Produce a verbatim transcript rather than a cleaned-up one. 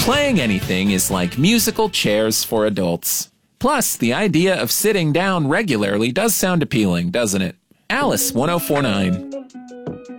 Playing anything is like musical chairs for adults. Plus, the idea of sitting down regularly does sound appealing, doesn't it? Alice one oh four nine.